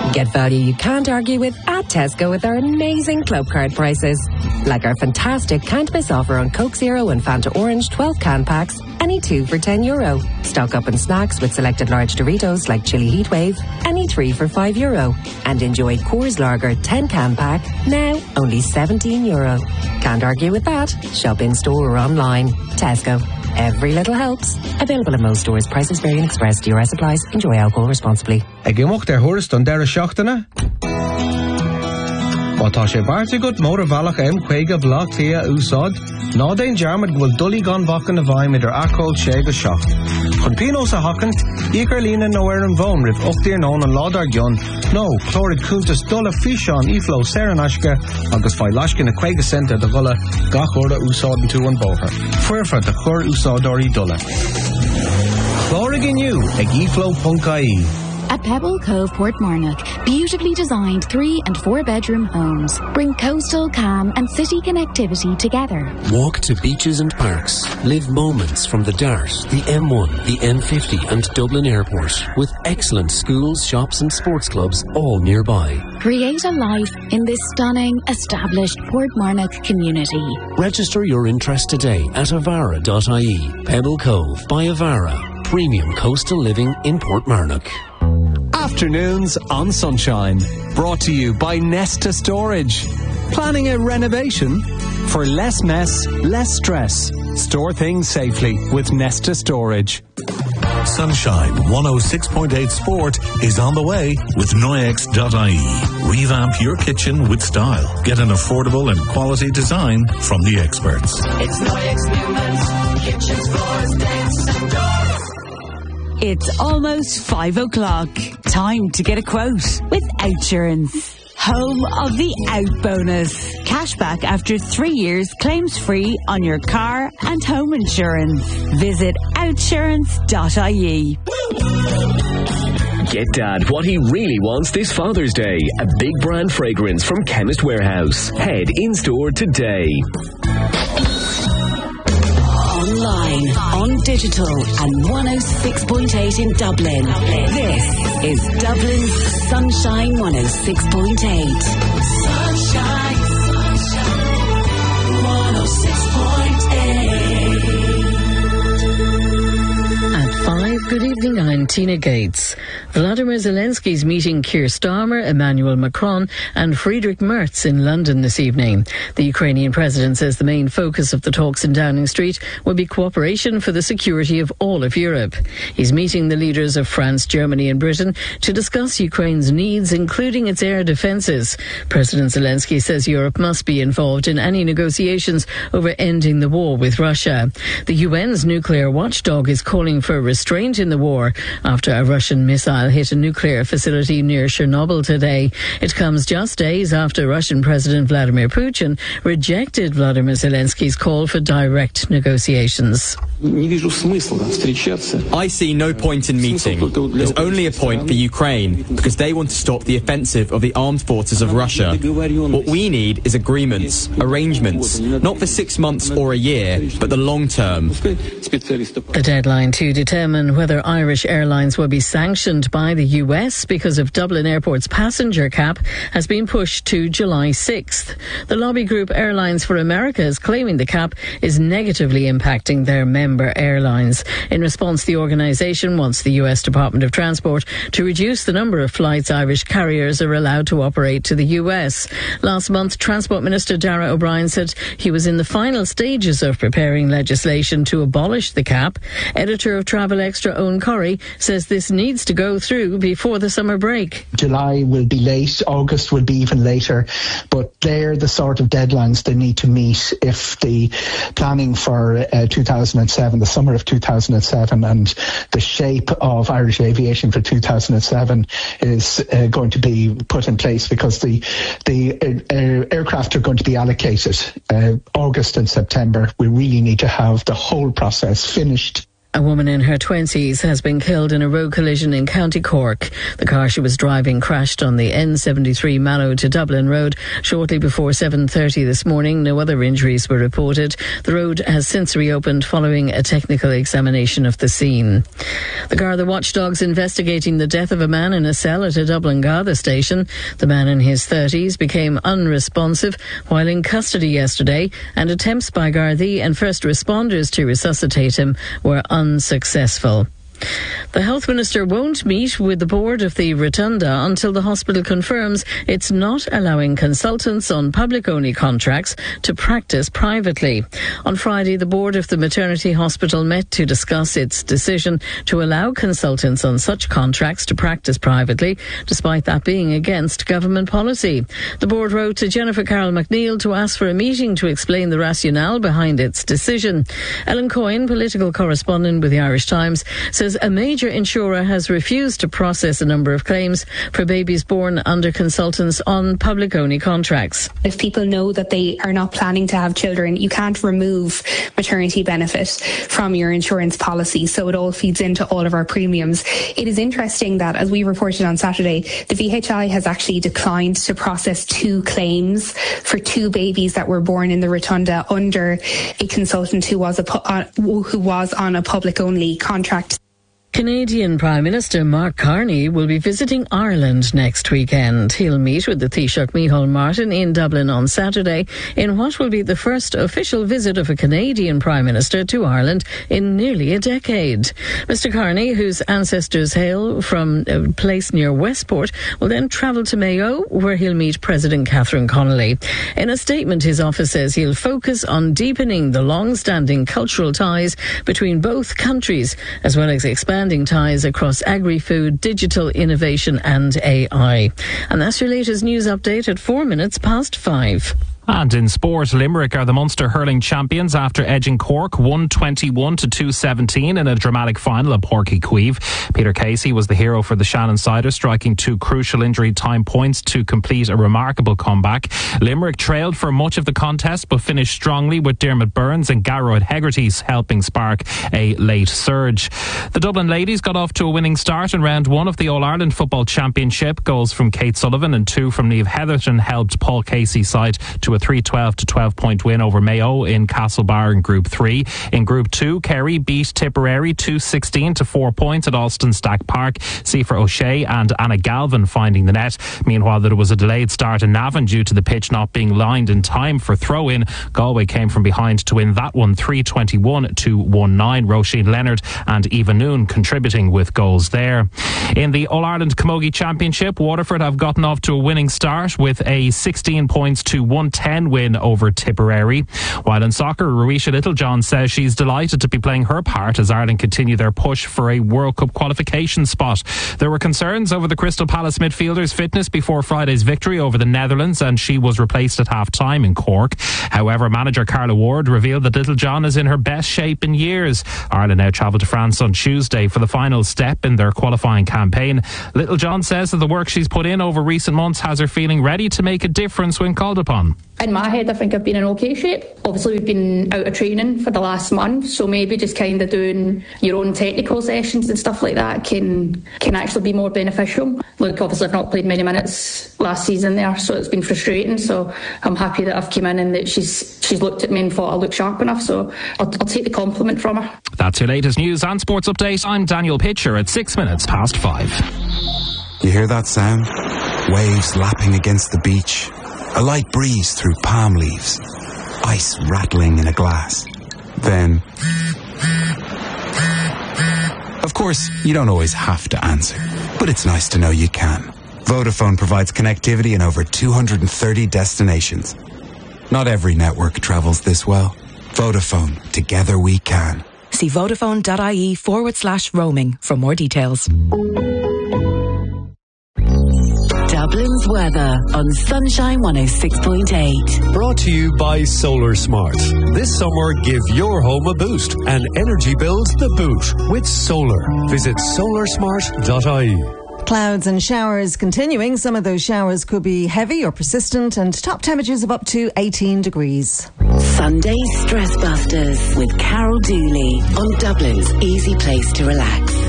Get value you can't argue with at Tesco with our amazing club card prices. Like our fantastic can't miss offer on Coke Zero and Fanta Orange 12 can packs, any 2 for €10. Stock up on snacks with selected large Doritos like Chili Heatwave, any 3 for €5. And enjoy Coors Lager 10 can pack, now only €17. Can't argue with that. Shop in store or online. Tesco. Every little helps. Available in most stores. Prices vary and express. DRS applies. Enjoy alcohol responsibly. Gimmocht der Horst on der Schachtene? Tá sé barte gut mór bhealach chuige blach thea úsáid, ná daon dearmad bhfuil dulí gan bhacan a bhaim idir acóil sé go seach. Chun pinos a hacant, ícar lína nó an bhón rih 8 an ládar gion, nó chlórid cúntas dul a físeán ífló séran aisce agus fáil lascin na 20 centa de bhula gachóra úsáid tú an bótha. Fuirfa de chur úsáidorí dula. Chlórig inniu ag ífló.ie. At Pebble Cove, Portmarnock, beautifully designed 3 and 4 bedroom homes bring coastal calm and city connectivity together. Walk to beaches and parks. Live moments from the Dart, the M1, the M50 and Dublin Airport with excellent schools, shops and sports clubs all nearby. Create a life in this stunning, established Portmarnock community. Register your interest today at avara.ie. Pebble Cove by Avara. Premium coastal living in Portmarnock. Afternoons on Sunshine, brought to you by Nesta Storage. Planning a renovation? For less mess, less stress. Store things safely with Nesta Storage. Sunshine 106.8 Sport is on the way with Noyex.ie. Revamp your kitchen with style. Get an affordable and quality design from the experts. It's Noyex Newman's Kitchens, Floors, Desks and Doors. It's almost 5 o'clock. Time to get a quote with Outsurance. Home of the Out Bonus. Cashback after 3 years, claims free on your car and home insurance. Visit outsurance.ie. Get Dad what he really wants this Father's Day. A big brand fragrance from Chemist Warehouse. Head in-store today. Online, on digital, and 106.8 in Dublin. This is Dublin's Sunshine 106.8. Sunshine, Sunshine, 106.8. At 5, good evening, I'm Tina Gates. Vladimir Zelensky's meeting Keir Starmer, Emmanuel Macron and Friedrich Merz in London this evening. The Ukrainian president says the main focus of the talks in Downing Street will be cooperation for the security of all of Europe. He's meeting the leaders of France, Germany and Britain to discuss Ukraine's needs, including its air defences. President Zelensky says Europe must be involved in any negotiations over ending the war with Russia. The UN's nuclear watchdog is calling for restraint in the war after a Russian missile hit a nuclear facility near Chernobyl today. It comes just days after Russian President Vladimir Putin rejected Vladimir Zelensky's call for direct negotiations. I see no point in meeting. There's only a point for Ukraine because they want to stop the offensive of the armed forces of Russia. What we need is agreements, arrangements, not for 6 months or a year, but the long term. The deadline to determine whether Irish Airlines will be sanctioned by the US because of Dublin Airport's passenger cap has been pushed to July 6th. The lobby group Airlines for America is claiming the cap is negatively impacting their member airlines. In response, the organisation wants the US Department of Transport to reduce the number of flights Irish carriers are allowed to operate to the US. Last month, Transport Minister Darragh O'Brien said he was in the final stages of preparing legislation to abolish the cap. Editor of Travel Extra, Owen Corrie, says this needs to go through before the summer break. July will be late, August will be even later, but they're the sort of deadlines they need to meet if the planning for 2007, the summer of 2007, and the shape of Irish aviation for 2007 is going to be put in place, because the aircraft are going to be allocated August and September. We really need to have the whole process finished A woman in her 20s has been killed in a road collision in County Cork. The car she was driving crashed on the N73 Mallow to Dublin Road shortly before 7:30 this morning. No other injuries were reported. The road has since reopened following a technical examination of the scene. The Garda watchdogs investigating the death of a man in a cell at a Dublin Garda station. The man in his 30s became unresponsive while in custody yesterday, and attempts by Gardaí and first responders to resuscitate him were unsuccessful. The Health Minister won't meet with the board of the Rotunda until the hospital confirms it's not allowing consultants on public-only contracts to practice privately. On Friday, the board of the maternity hospital met to discuss its decision to allow consultants on such contracts to practice privately, despite that being against government policy. The board wrote to Jennifer Carroll McNeil to ask for a meeting to explain the rationale behind its decision. Ellen Coyne, political correspondent with the Irish Times, says a major insurer has refused to process a number of claims for babies born under consultants on public-only contracts. If people know that they are not planning to have children, you can't remove maternity benefit from your insurance policy, so it all feeds into all of our premiums. It is interesting that, as we reported on Saturday, the VHI has actually declined to process 2 claims for 2 babies that were born in the Rotunda under a consultant who was on a public-only contract. Canadian Prime Minister Mark Carney will be visiting Ireland next weekend. He'll meet with the Taoiseach Micheál Martin in Dublin on Saturday in what will be the first official visit of a Canadian Prime Minister to Ireland in nearly a decade. Mr Carney, whose ancestors hail from a place near Westport, will then travel to Mayo, where he'll meet President Catherine Connolly. In a statement, his office says he'll focus on deepening the long-standing cultural ties between both countries, as well as expanding ties across agri-food, digital innovation and AI. And that's your latest news update at 4 minutes past 5. And in sport, Limerick are the Munster hurling champions after edging Cork 121 to 217 in a dramatic final at Páirc Uí Chaoimh. Peter Casey was the hero for the Shannon Sider, striking 2 crucial injury time points to complete a remarkable comeback. Limerick trailed for much of the contest but finished strongly, with Dermot Burns and Garrod Hegarty helping spark a late surge. The Dublin ladies got off to a winning start in round 1 of the All-Ireland Football Championship. Goals from Kate Sullivan and 2 from Niamh Heatherton helped Paul Casey's side to a 3-12 to 12 point win over Mayo in Castlebar in Group 3. In Group 2, Kerry beat Tipperary 2-16 to 4 points at Alston Stack Park. Sifa O'Shea and Anna Galvin finding the net. Meanwhile, there was a delayed start in Navan due to the pitch not being lined in time for throw-in. Galway came from behind to win that one 3-21 to 1-9. Roisin Leonard and Eva Noon contributing with goals there. In the All-Ireland Camogie Championship, Waterford have gotten off to a winning start with a 16 points to 110 win over Tipperary. While in soccer, Ruisha Littlejohn says she's delighted to be playing her part as Ireland continue their push for a World Cup qualification spot. There were concerns over the Crystal Palace midfielder's fitness before Friday's victory over the Netherlands, and she was replaced at half-time in Cork. However, manager Carla Ward revealed that Littlejohn is in her best shape in years. Ireland now travel to France on Tuesday for the final step in their qualifying campaign. Littlejohn says that the work she's put in over recent months has her feeling ready to make a difference when called upon. In my head, I think I've been in okay shape. Obviously, we've been out of training for the last month, so maybe just kind of doing your own technical sessions and stuff like that can actually be more beneficial. Look, obviously, I've not played many minutes last season there, so it's been frustrating. So I'm happy that I've come in and that she's looked at me and thought I look sharp enough. So I'll take the compliment from her. That's your latest news and sports update. I'm Daniel Pitcher at 6 minutes past 5. You hear that sound? Waves lapping against the beach. A light breeze through palm leaves. Ice rattling in a glass. Then... Of course, you don't always have to answer, but it's nice to know you can. Vodafone provides connectivity in over 230 destinations. Not every network travels this well. Vodafone, together we can. See vodafone.ie/roaming for more details. Dublin's weather on Sunshine 106.8. Brought to you by Solar Smart. This summer, give your home a boost and energy bills the boot with solar. Visit solarsmart.ie. Clouds and showers continuing. Some of those showers could be heavy or persistent, and top temperatures of up to 18 degrees. Sunday Stress Busters with Carol Dooley on Dublin's easy place to relax.